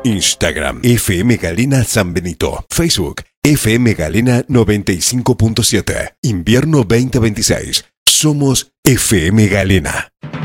Instagram, FM Galena San Benito. Facebook, FM Galena 95.7. Invierno 2026. Somos FM Galena.